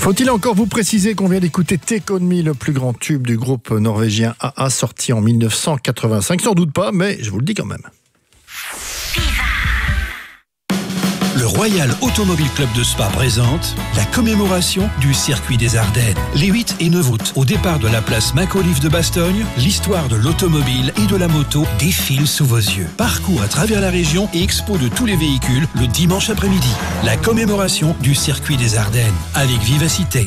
Faut-il encore vous préciser qu'on vient d'écouter Take On Me, le plus grand tube du groupe norvégien AA, sorti en 1985? Sans doute pas, mais je vous le dis quand même. Le Royal Automobile Club de Spa présente la commémoration du Circuit des Ardennes. Les 8 et 9 août, au départ de la place Macauliffe de Bastogne, l'histoire de l'automobile et de la moto défile sous vos yeux. Parcours à travers la région et expo de tous les véhicules le dimanche après-midi. La commémoration du Circuit des Ardennes avec vivacité.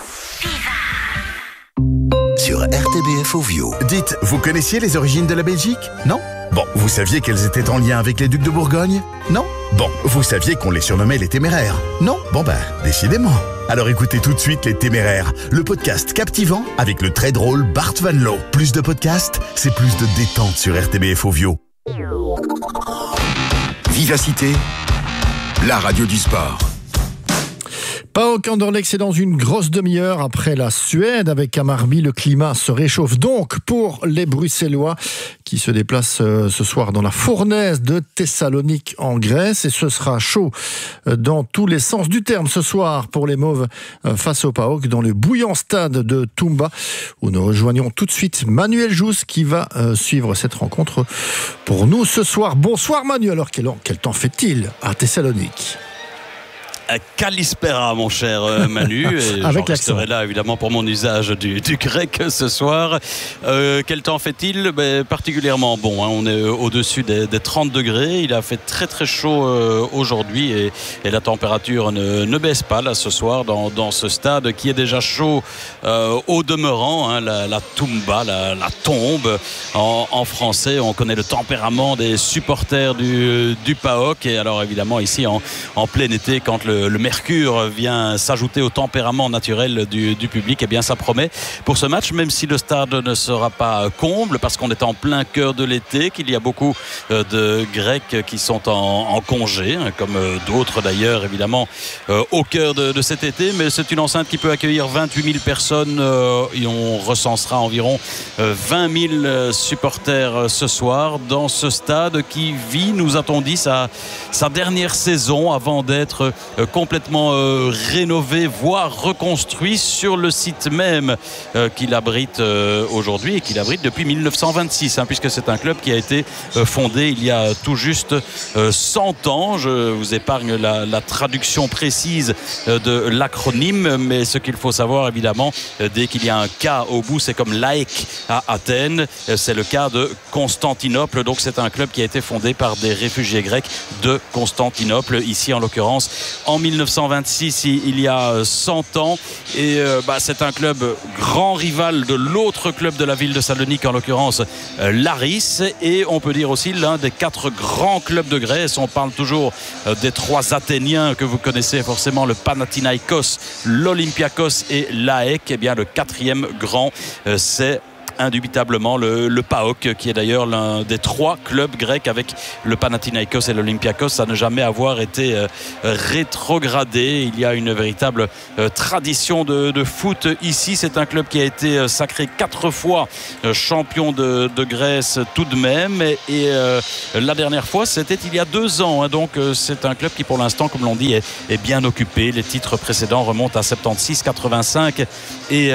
Sur RTBF Ovio. Dites, vous connaissiez les origines de la Belgique? Non? Bon, vous saviez qu'elles étaient en lien avec les ducs de Bourgogne? Non? Bon, vous saviez qu'on les surnommait les Téméraires? Non? Bon décidément. Alors écoutez tout de suite Les Téméraires, le podcast captivant avec le très drôle Bart Van Loo. Plus de podcasts, c'est plus de détente sur RTBF Ovio. Vivacité, la radio du sport. PAOK Anderlecht, c'est dans une grosse demi-heure après la Suède avec Hammarby. Le climat se réchauffe donc pour les Bruxellois qui se déplacent ce soir dans la fournaise de Thessalonique en Grèce. Et ce sera chaud dans tous les sens du terme ce soir pour les Mauves face au PAOK dans le bouillant stade de Toumba, où nous rejoignons tout de suite Manuel Jousse qui va suivre cette rencontre pour nous ce soir. Bonsoir Manu, alors quel temps fait-il à Thessalonique? Kalispera, mon cher Manu. Et avec je resterai là évidemment pour mon usage du grec ce soir. Quel temps fait-il? Particulièrement bon, hein. On est au-dessus des 30 degrés. Il a fait très très chaud aujourd'hui et la température ne baisse pas là ce soir dans ce stade qui est déjà chaud au demeurant, hein. La Toumba, la tombe en français. On connaît le tempérament des supporters du PAOK. Et alors évidemment ici en plein été, quand le mercure vient s'ajouter au tempérament naturel du public, eh bien ça promet pour ce match, même si le stade ne sera pas comble parce qu'on est en plein cœur de l'été, qu'il y a beaucoup de Grecs qui sont en congé, comme d'autres d'ailleurs évidemment au cœur de cet été, mais c'est une enceinte qui peut accueillir 28 000 personnes et on recensera environ 20 000 supporters ce soir dans ce stade qui vit, nous a-t-on dit, sa dernière saison avant d'être complètement rénové, voire reconstruit sur le site même qu'il abrite aujourd'hui et qu'il abrite depuis 1926, hein, puisque c'est un club qui a été fondé il y a tout juste 100 ans. Je vous épargne la traduction précise de l'acronyme, mais ce qu'il faut savoir évidemment, dès qu'il y a un K au bout, c'est comme laïc à Athènes, c'est le cas de Constantinople. Donc c'est un club qui a été fondé par des réfugiés grecs de Constantinople, ici en l'occurrence en 1926, il y a 100 ans. Et c'est un club grand rival de l'autre club de la ville de Salonique, en l'occurrence l'Aris. Et on peut dire aussi l'un des 4 grands clubs de Grèce. On parle toujours des 3 Athéniens que vous connaissez forcément, le Panathinaikos, l'Olympiakos et l'AEK. Eh bien, le 4e grand, c'est indubitablement le PAOK, qui est d'ailleurs l'un des 3 clubs grecs avec le Panathinaikos et l'Olympiakos à ne jamais avoir été rétrogradé. Il y a une véritable tradition de foot ici. C'est un club qui a été sacré 4 fois champion de Grèce tout de même, et la dernière fois c'était il y a 2 ans, hein. Donc c'est un club qui pour l'instant, comme l'on dit, est bien occupé. Les titres précédents remontent à 76, 85 et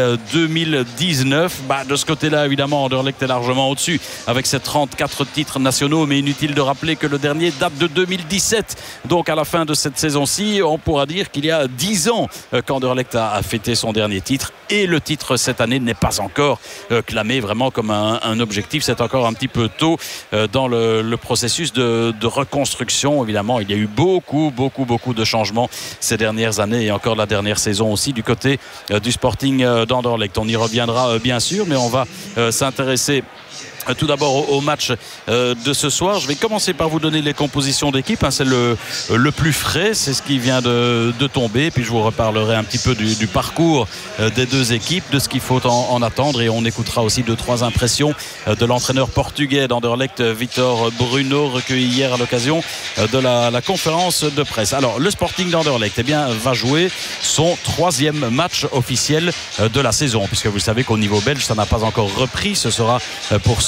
2019. De ce côté-là, évidemment, Anderlecht est largement au-dessus avec ses 34 titres nationaux, mais inutile de rappeler que le dernier date de 2017. Donc à la fin de cette saison-ci, on pourra dire qu'il y a 10 ans qu'Anderlecht a fêté son dernier titre, et le titre cette année n'est pas encore clamé vraiment comme un objectif. C'est encore un petit peu tôt dans le processus de reconstruction. Évidemment, il y a eu beaucoup de changements ces dernières années, et encore la dernière saison aussi du côté du Sporting d'Anderlecht. On y reviendra bien sûr, mais on va s'intéresser tout d'abord au match de ce soir. Je vais commencer par vous donner les compositions d'équipe, hein. C'est le plus frais, c'est ce qui vient de tomber, puis je vous reparlerai un petit peu du parcours des 2 équipes, de ce qu'il faut en attendre, et on écoutera aussi 2-3 impressions de l'entraîneur portugais d'Anderlecht, Vitor Bruno, recueilli hier à l'occasion de la conférence de presse. Alors le Sporting d'Anderlecht va jouer son 3e match officiel de la saison, puisque vous savez qu'au niveau belge ça n'a pas encore repris. Ce sera pour ceux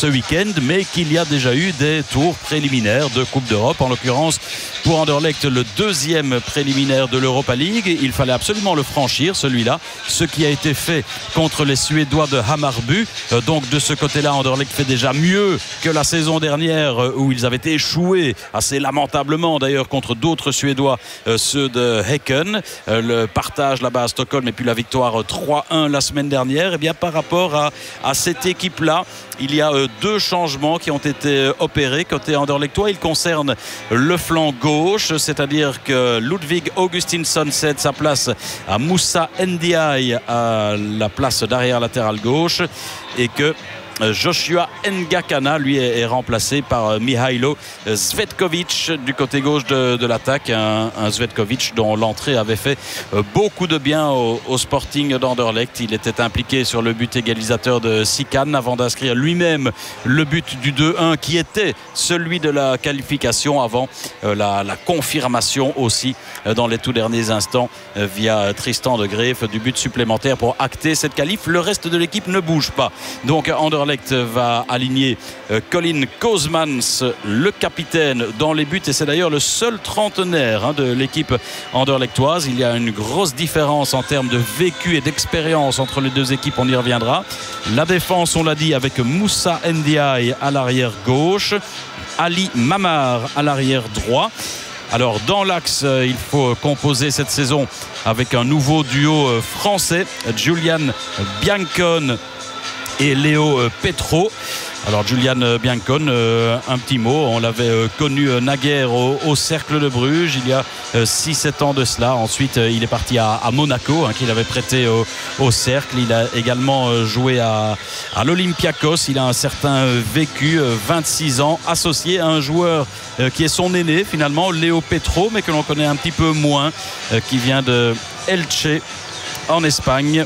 week-end, mais qu'il y a déjà eu des tours préliminaires de Coupe d'Europe. En l'occurrence, pour Anderlecht, le deuxième préliminaire de l'Europa League. Il fallait absolument le franchir, celui-là. Ce qui a été fait contre les Suédois de Hammarby. Donc de ce côté-là, Anderlecht fait déjà mieux que la saison dernière où ils avaient été échoués assez lamentablement d'ailleurs contre d'autres Suédois, ceux de Häcken. Le partage là-bas à Stockholm et puis la victoire 3-1 la semaine dernière. Et bien par rapport à cette équipe-là, il y a deux changements qui ont été opérés côté anderlechtois. Ils concernent le flanc gauche, c'est-à-dire que Ludwig Augustinsson cède sa place à Moussa Ndiaye à la place d'arrière latéral gauche et que Joshua Ngakana lui est remplacé par Mihailo Zvetkovic du côté gauche de l'attaque, un Zvetkovic dont l'entrée avait fait beaucoup de bien au Sporting d'Anderlecht. Il était impliqué sur le but égalisateur de Sikan avant d'inscrire lui-même le but du 2-1 qui était celui de la qualification avant la confirmation aussi dans les tout derniers instants via Tristan de Greef du but supplémentaire pour acter cette qualif. Le reste de l'équipe ne bouge pas, donc Anderlecht va aligner Colin Kozmans, le capitaine, dans les buts, et c'est d'ailleurs le seul trentenaire de l'équipe anderlechtoise. Il y a une grosse différence en termes de vécu et d'expérience entre les deux équipes, on y reviendra. La défense, on l'a dit, avec Moussa Ndiaye à l'arrière gauche, Ali Mamar à l'arrière droit. Alors dans l'axe, il faut composer cette saison avec un nouveau duo français, Julian Biancone et Léo Petro. Alors Julian Biancone, un petit mot, on l'avait connu naguère au Cercle de Bruges il y a 6-7 ans de cela. Ensuite il est parti à Monaco, qu'il avait prêté au Cercle. Il a également joué à l'Olympiakos. Il a un certain vécu, 26 ans, associé à un joueur qui est son aîné finalement, Léo Petro, mais que l'on connaît un petit peu moins, qui vient de Elche en Espagne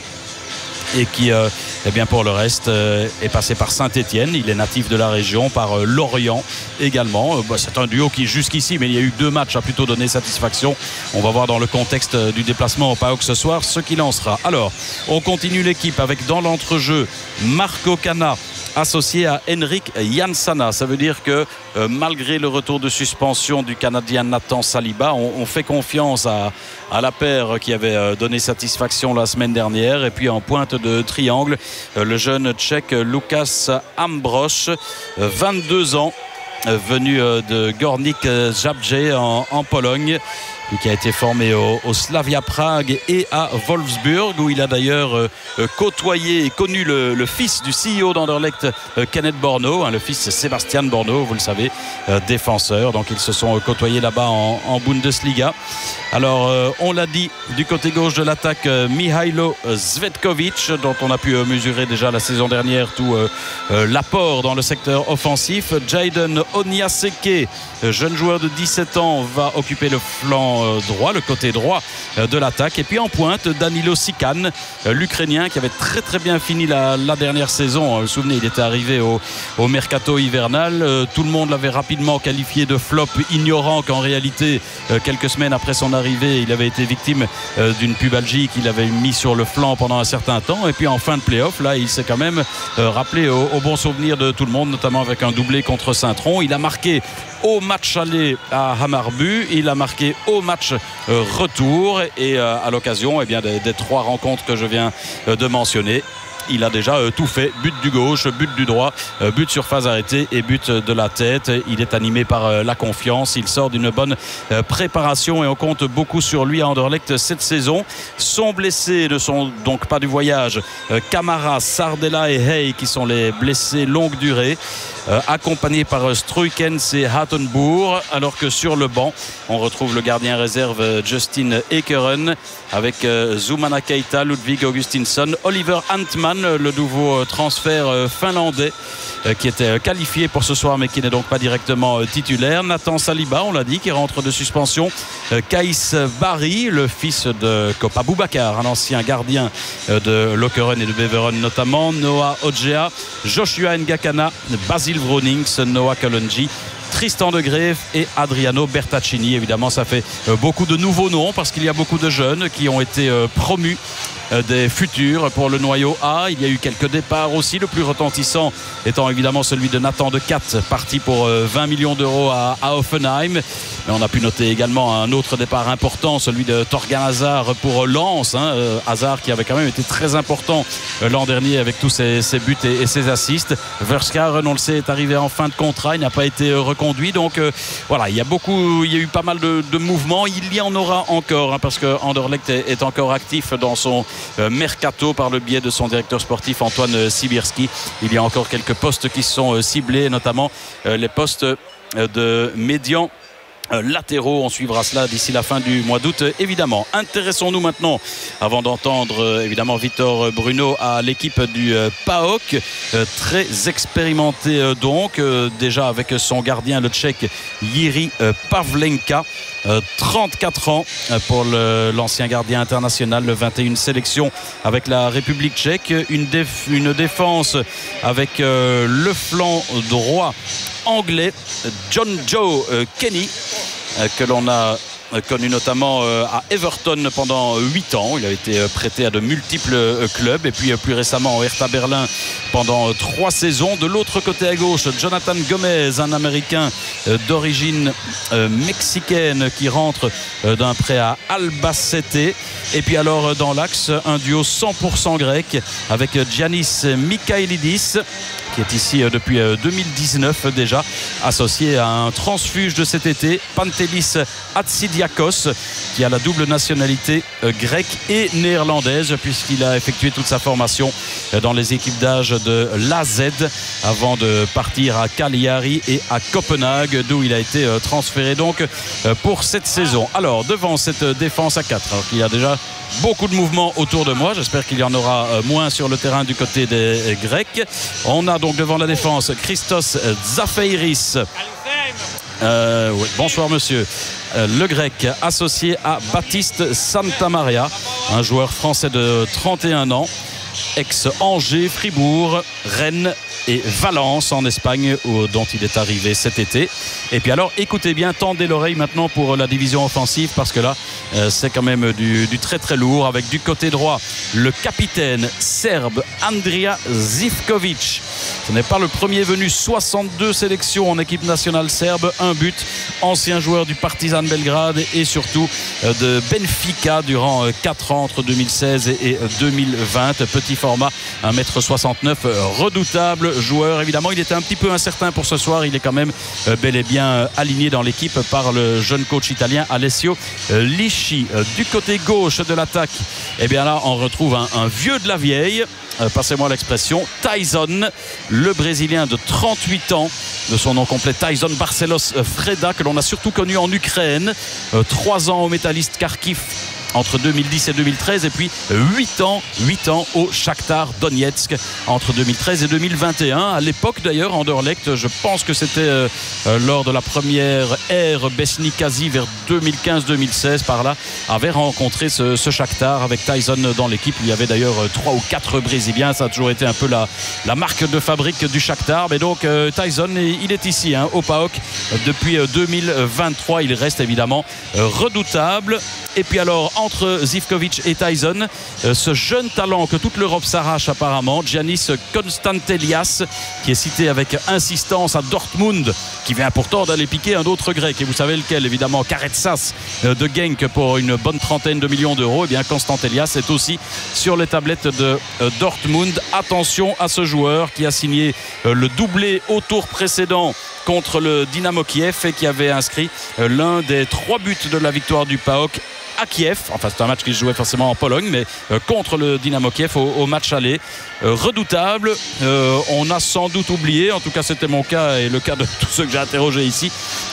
et qui eh bien pour le reste est passé par Saint-Étienne. Il est natif de la région, par Lorient également. C'est un duo qui jusqu'ici, mais il y a eu 2 matchs, a plutôt donné satisfaction. On va voir dans le contexte du déplacement au PAOK ce soir ce qu'il en sera. Alors on continue l'équipe avec dans l'entrejeu Marco Cana associé à Henrik Jansana. Ça veut dire que malgré le retour de suspension du Canadien Nathan Saliba, on fait confiance à la paire qui avait donné satisfaction la semaine dernière. Et puis en pointe de triangle, le jeune tchèque Lukas Ambrosch, 22 ans, venu de Gornik Zabrze en Pologne, qui a été formé au Slavia Prague et à Wolfsburg, où il a d'ailleurs côtoyé et connu le fils du CEO d'Anderlecht, Kenneth Borno, le fils Sébastien Borno, vous le savez, défenseur. Donc ils se sont côtoyés là-bas en Bundesliga. Alors on l'a dit, du côté gauche de l'attaque, Mihailo Zvetkovic, dont on a pu mesurer déjà la saison dernière tout l'apport dans le secteur offensif. Jayden Onyaseke, jeune joueur de 17 ans, va occuper le flanc droit, le côté droit de l'attaque. Et puis en pointe, Danilo Sikan, l'Ukrainien, qui avait très très bien fini la dernière saison. Vous vous souvenez, il était arrivé au mercato hivernal. Tout le monde l'avait rapidement qualifié de flop, ignorant qu'en réalité, quelques semaines après son arrivée, il avait été victime d'une pubalgie qu'il avait mis sur le flanc pendant un certain temps. Et puis en fin de play-off, là, il s'est quand même rappelé au bon souvenir de tout le monde, notamment avec un doublé contre Saint-Tron. Il a marqué au match aller à Hammarby, il a marqué au match retour, et à l'occasion des 3 rencontres que je viens de mentionner, il a déjà tout fait. But du gauche, but du droit, but sur phase arrêtée et but de la tête. Il est animé par la confiance. Il sort d'une bonne préparation et on compte beaucoup sur lui à Anderlecht cette saison. Sont blessés, ne sont donc pas du voyage, Camara, Sardella et Hey, qui sont les blessés longue durée, accompagnés par Struykens et Hattenbourg, alors que sur le banc on retrouve le gardien réserve Justin Ekeren avec Zoumana Keita, Ludwig Augustinsson, Oliver Antman, le nouveau transfert finlandais qui était qualifié pour ce soir mais qui n'est donc pas directement titulaire. Nathan Saliba, on l'a dit, qui rentre de suspension. Kaïs Barry, le fils de Kopa Boubacar, un ancien gardien de Lokeren et de Beveren notamment. Noah Odjea, Joshua Ngakana, Basil Vronings, Noah Kalonji, Tristan de Greef et Adriano Bertaccini. Évidemment, ça fait beaucoup de nouveaux noms parce qu'il y a beaucoup de jeunes qui ont été promus des futurs pour le noyau A. Il y a eu quelques départs aussi, le plus retentissant étant évidemment celui de Nathan de Cat, parti pour 20 millions d'euros à Hoffenheim. Mais on a pu noter également un autre départ important, celui de Torgan Hazard pour Lens. Hazard qui avait quand même été très important l'an dernier avec tous ses buts et ses assists. Verscharen, on le sait, est arrivé en fin de contrat, il n'a pas été reconduit. Donc voilà, il y a eu pas mal de mouvements. Il y en aura encore, parce que Anderlecht est encore actif dans son mercato par le biais de son directeur sportif Antoine Sibierski. Il y a encore quelques postes qui sont ciblés, notamment les postes de médian latéraux. On suivra cela d'ici la fin du mois d'août, évidemment. Intéressons-nous maintenant, avant d'entendre évidemment Victor Bruno, à l'équipe du PAOK, très expérimenté donc, déjà avec son gardien le Tchèque Jiří Pavlenka. 34 ans pour l'ancien gardien international, 21 sélections avec la République tchèque, une défense avec le flanc droit anglais John Joe Kenny, que l'on a connu notamment à Everton pendant 8 ans. Il a été prêté à de multiples clubs et puis plus récemment au Hertha Berlin pendant 3 saisons. De l'autre côté à gauche, Jonathan Gomez, un Américain d'origine mexicaine qui rentre d'un prêt à Albacete. Et puis alors dans l'axe, un duo 100% grec avec Giannis Michailidis, qui est ici depuis 2019 déjà, associé à un transfuge de cet été, Pantelis Hatsidiakos, qui a la double nationalité grecque et néerlandaise, puisqu'il a effectué toute sa formation dans les équipes d'âge de l'AZ avant de partir à Cagliari et à Copenhague, d'où il a été transféré donc pour cette saison. Alors devant cette défense à 4, alors qu'il y a déjà beaucoup de mouvements autour de moi, j'espère qu'il y en aura moins sur le terrain du côté des Grecs. On a donc devant la défense Christos Zafeiris, oui, bonsoir monsieur, le grec associé à Baptiste Santamaria, un joueur français de 31 ans, ex-Angers, Fribourg, Rennes et Valence en Espagne, dont il est arrivé cet été. Et puis alors écoutez bien, tendez l'oreille maintenant pour la division offensive, parce que là c'est quand même du très très lourd, avec du côté droit le capitaine serbe Andrija Zivkovic. Ce n'est pas le premier venu, 62 sélections en équipe nationale serbe, 1 but, ancien joueur du Partizan Belgrade et surtout de Benfica durant 4 ans entre 2016 et 2020. Petit format, 1m69, redoutable joueur. Évidemment, il était un petit peu incertain pour ce soir. Il est quand même bel et bien aligné dans l'équipe par le jeune coach italien Alessio Lisci. Du côté gauche de l'attaque, eh bien là, on retrouve un vieux de la vieille. Passez-moi l'expression, Tyson, le Brésilien de 38 ans, de son nom complet Tyson Barcelos Freda, que l'on a surtout connu en Ukraine, 3 ans au Métalliste Kharkiv entre 2010 et 2013, et puis 8 ans au Shakhtar Donetsk entre 2013 et 2021. À l'époque d'ailleurs, Anderlecht, je pense que c'était lors de la première ère Besnikazi vers 2015-2016 par là, avait rencontré ce Shakhtar avec Tyson dans l'équipe. Il y avait d'ailleurs 3 ou 4 Brésiliens, ça a toujours été un peu la marque de fabrique du Shakhtar. Mais donc Tyson, il est ici au PAOK depuis 2023. Il reste évidemment redoutable. Et puis alors entre Zivkovic et Tyson, ce jeune talent que toute l'Europe s'arrache apparemment, Giannis Konstantelias, qui est cité avec insistance à Dortmund, qui vient pourtant d'aller piquer un autre grec, et vous savez lequel, évidemment, Karetsas de Genk pour une bonne 30aine de millions d'euros. Et bien Konstantelias est aussi sur les tablettes de Dortmund. Attention à ce joueur qui a signé le doublé au tour précédent contre le Dynamo Kiev et qui avait inscrit l'un des 3 buts de la victoire du PAOK à Kiev. Enfin, c'est un match qui se jouait forcément en Pologne, mais contre le Dynamo Kiev au match aller. Redoutable. On a sans doute oublié, en tout cas c'était mon cas et le cas de tous ceux que j'ai interrogés ici,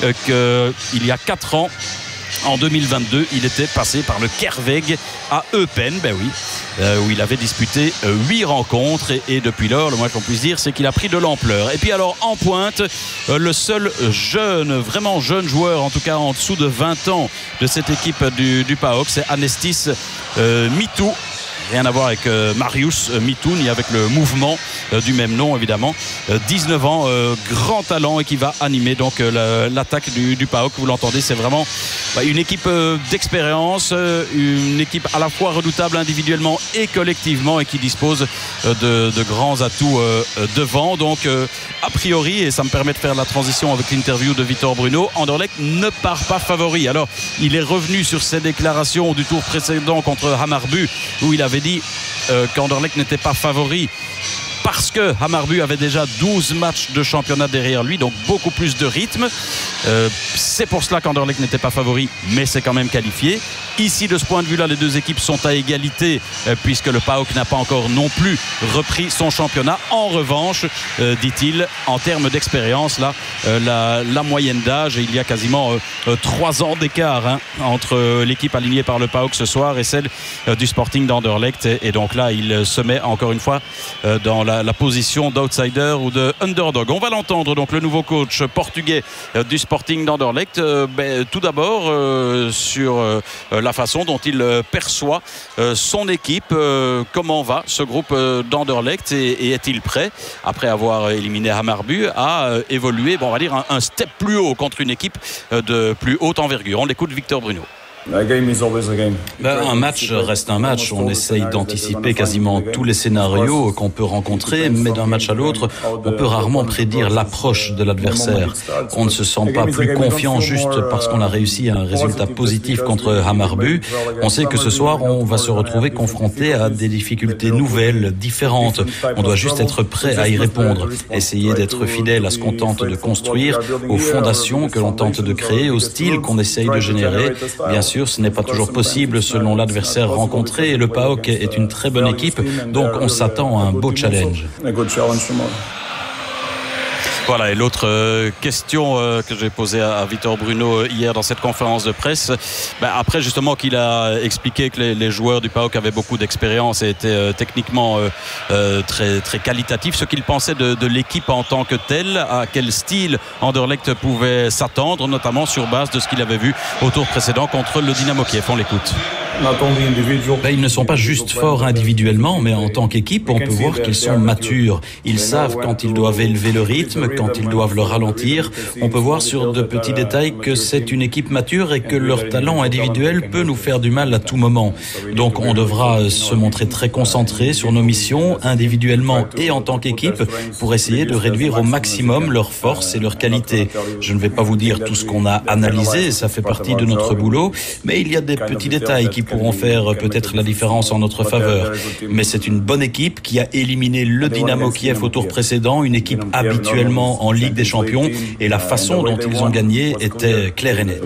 qu'il y a 4 ans, en 2022, il était passé par le Kerveg à Eupen, ben oui, où il avait disputé 8 rencontres et depuis lors, le moins qu'on puisse dire, c'est qu'il a pris de l'ampleur. Et puis alors en pointe, le seul jeune, vraiment jeune joueur, en tout cas en dessous de 20 ans de cette équipe du PAOK, c'est Anestis Mitou, rien à voir avec Marius Mitoun, ni avec le mouvement du même nom évidemment. 19 ans, grand talent et qui va animer donc l'attaque du PAOK. Vous l'entendez, c'est vraiment une équipe d'expérience, une équipe à la fois redoutable individuellement et collectivement et qui dispose de grands atouts devant. Donc a priori, et ça me permet de faire la transition avec l'interview de Victor Bruno, Anderlecht ne part pas favori. Alors il est revenu sur ses déclarations du tour précédent contre Hammarby où il avait dit qu'Anderlecht n'était pas favori parce que Hammarby avait déjà 12 matchs de championnat derrière lui, donc beaucoup plus de rythme. C'est pour cela qu'Anderlecht n'était pas favori, mais c'est quand même qualifié. Ici, de ce point de vue-là, les deux équipes sont à égalité puisque le PAOK n'a pas encore non plus repris son championnat. En revanche, dit-il, en termes d'expérience, là, la moyenne d'âge, il y a quasiment 3 ans d'écart entre l'équipe alignée par le PAOK ce soir et celle du Sporting d'Anderlecht. Et donc là, il se met encore une fois dans la position d'outsider ou de underdog. On va l'entendre, donc le nouveau coach portugais du Sporting d'Anderlecht. Tout d'abord sur la façon dont il perçoit son équipe. Comment va ce groupe d'Anderlecht et est-il prêt, après avoir éliminé Hammarby, à évoluer, on va dire un step plus haut contre une équipe de plus haute envergure. On l'écoute, Victor Bruno. Un match reste un match. On essaye d'anticiper quasiment tous les scénarios qu'on peut rencontrer, mais d'un match à l'autre, on peut rarement prédire l'approche de l'adversaire. On ne se sent pas plus confiant juste parce qu'on a réussi un résultat positif contre Hammarby. On sait que ce soir, on va se retrouver confronté à des difficultés nouvelles, différentes. On doit juste être prêt à y répondre. Essayer d'être fidèle à ce qu'on tente de construire, aux fondations que l'on tente de créer, au style qu'on essaye de générer. Bien sûr, ce n'est pas toujours possible selon l'adversaire rencontré et le PAOK est une très bonne équipe, donc on s'attend à un beau challenge. Voilà, et l'autre question que j'ai posée à Victor Bruno hier dans cette conférence de presse, après justement qu'il a expliqué que les joueurs du PAOK avaient beaucoup d'expérience et étaient techniquement très, très qualitatifs, ce qu'il pensait de l'équipe en tant que telle, à quel style Anderlecht pouvait s'attendre, notamment sur base de ce qu'il avait vu au tour précédent contre le Dynamo Kiev. On l'écoute. Ils ne sont pas juste forts individuellement, mais en tant qu'équipe, on peut voir qu'ils sont matures. Ils savent quand ils doivent élever le rythme, quand ils doivent le ralentir. On peut voir sur de petits détails que c'est une équipe mature et que leur talent individuel peut nous faire du mal à tout moment. Donc on devra se montrer très concentré sur nos missions, individuellement et en tant qu'équipe, pour essayer de réduire au maximum leurs forces et leurs qualités. Je ne vais pas vous dire tout ce qu'on a analysé, ça fait partie de notre boulot, mais il y a des petits détails qui pourront faire peut-être la différence en notre faveur. Mais c'est une bonne équipe qui a éliminé le Dynamo Kiev au tour précédent, une équipe habituellement en Ligue des Champions, et la façon dont ils ont gagné était claire et nette.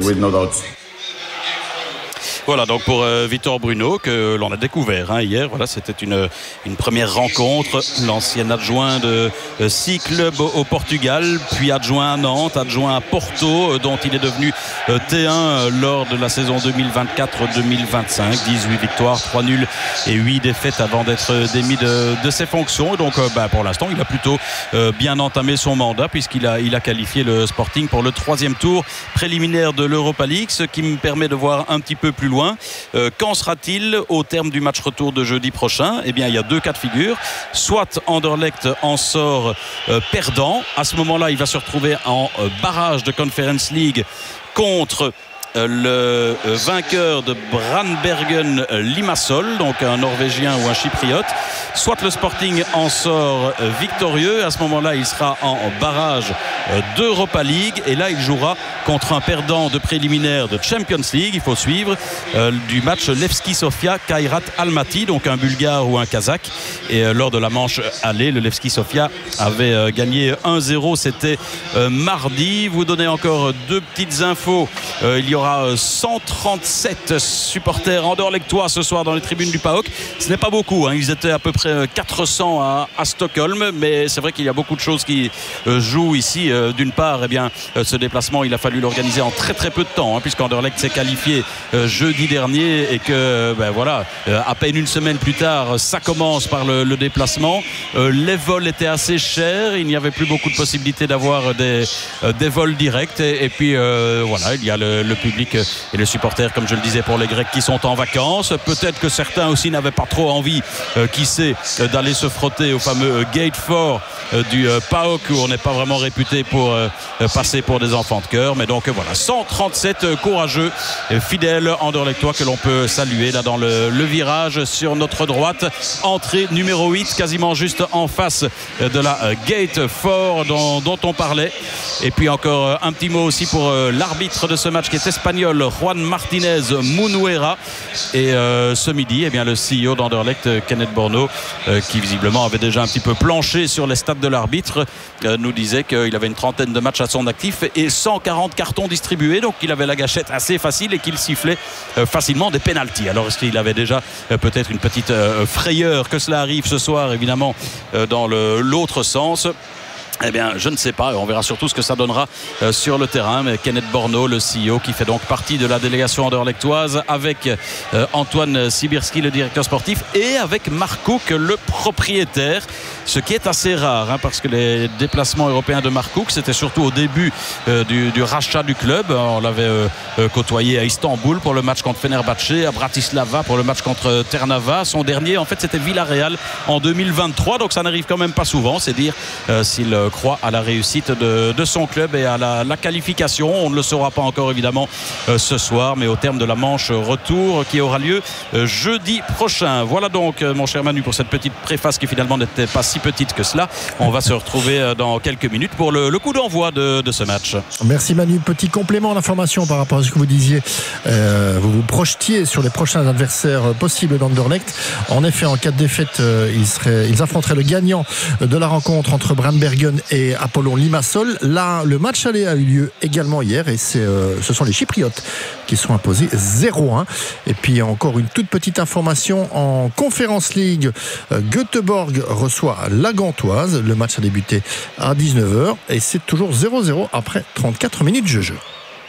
Voilà, donc pour Victor Bruno, que l'on a découvert hier. Voilà, c'était une première rencontre. L'ancien adjoint de 6 clubs au Portugal, puis adjoint à Nantes, adjoint à Porto, dont il est devenu T1 lors de la saison 2024-2025. 18 victoires, 3 nuls et 8 défaites avant d'être démis de ses fonctions. Donc pour l'instant, il a plutôt bien entamé son mandat, puisqu'il a qualifié le Sporting pour le 3e tour préliminaire de l'Europa League, ce qui me permet de voir un petit peu plus loin. Qu'en sera-t-il au terme du match retour de jeudi prochain? Eh bien, il y a 2 cas de figure. Soit Anderlecht en sort perdant. À ce moment-là, il va se retrouver en barrage de Conference League contre le vainqueur de Brandbergen Limassol, donc un Norvégien ou un Chypriote. Soit le Sporting en sort victorieux. À ce moment-là, il sera en barrage d'Europa League, et là il jouera contre un perdant de préliminaire de Champions League. Il faut suivre du match Levski Sofia Kairat Almaty, donc un Bulgare ou un Kazakh. Et lors de la manche aller, le Levski Sofia avait gagné 1-0, c'était mardi. Vous donnez encore 2 petites infos. Il y aura 137 supporters anderlechtois ce soir dans les tribunes du PAOK. Ce n'est pas beaucoup, ils étaient à peu près 400 à Stockholm, mais c'est vrai qu'il y a beaucoup de choses qui jouent ici. D'une part, ce déplacement, il a fallu l'organiser en très très peu de temps, puisqu'Anderlecht s'est qualifié jeudi dernier, et que à peine une semaine plus tard, ça commence par le déplacement. Les vols étaient assez chers, il n'y avait plus beaucoup de possibilités d'avoir des vols directs, et puis il y a le public public et les supporters, comme je le disais, pour les Grecs qui sont en vacances. Peut-être que certains aussi n'avaient pas trop envie, qui sait, d'aller se frotter au fameux Gate 4 du PAOK, où on n'est pas vraiment réputé pour passer pour des enfants de cœur. Mais donc voilà, 137 courageux, fidèles Anderlechtois que l'on peut saluer là dans le virage sur notre droite. Entrée numéro 8, quasiment juste en face de la Gate 4 dont on parlait. Et puis encore un petit mot aussi pour l'arbitre de ce match qui est espagnol, Juan Martinez Munuera. Et ce midi, eh bien, le CEO d'Anderlecht, Kenneth Borno, qui visiblement avait déjà un petit peu planché sur les stats de l'arbitre, nous disait qu'il avait une trentaine de matchs à son actif et 140 cartons distribués, donc il avait la gâchette assez facile et qu'il sifflait facilement des pénaltys. Alors est-ce qu'il avait déjà peut-être une petite frayeur que cela arrive ce soir, évidemment, dans l'autre sens? Eh bien, je ne sais pas. On verra surtout ce que ça donnera sur le terrain. Mais Kenneth Borno, le CEO, qui fait donc partie de la délégation anderlechtoise, avec Antoine Sibirski, le directeur sportif, et avec Mark Cook, le propriétaire. Ce qui est assez rare, parce que les déplacements européens de Mark Cook, c'était surtout au début du rachat du club. On l'avait côtoyé à Istanbul pour le match contre Fenerbahçe, à Bratislava pour le match contre Trnava. Son dernier, en fait, c'était Villarreal en 2023. Donc ça n'arrive quand même pas souvent. C'est dire s'il croit à la réussite de son club et à la qualification. On ne le saura pas encore, évidemment, ce soir, mais au terme de la manche retour qui aura lieu jeudi prochain. Voilà donc, mon cher Manu, pour cette petite préface qui finalement n'était pas si petite que cela. On va se retrouver dans quelques minutes pour le coup d'envoi de ce match. Merci Manu. Petit complément d'information par rapport à ce que vous disiez. Vous vous projetiez sur les prochains adversaires possibles d'Anderlecht. En effet, en cas de défaite, ils affronteraient le gagnant de la rencontre entre Brandbergen et Apollon Limassol. Là, le match aller a eu lieu également hier et ce sont les Chypriotes qui sont imposés 0-1. Et puis encore une toute petite information en Conference League. Göteborg reçoit la Gantoise. Le match a débuté à 19h et c'est toujours 0-0 après 34 minutes de jeu.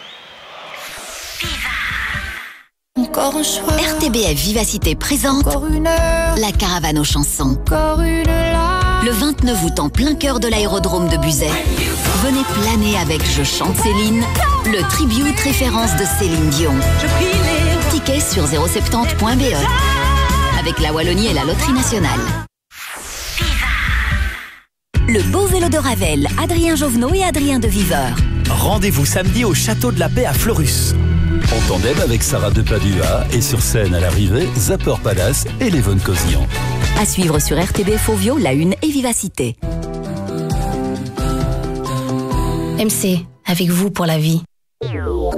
Encore un choix. RTBF Vivacité présente la caravane aux chansons. Le 29 août, en plein cœur de l'aérodrome de Buzet, venez planer avec Je chante Céline, le tribute référence de Céline Dion. Tickets sur 070.be avec la Wallonie et la Loterie Nationale. Le beau vélo de Ravel, Adrien Jovenot et Adrien de Viveur. Rendez-vous samedi au Château de la Paix à Fleurus. En tandem avec Sarah de Padua et sur scène à l'arrivée, Zapper Palace et Lévon Cosian. À suivre sur RTB Fauvio, La Une et Vivacité. MC, avec vous pour la vie.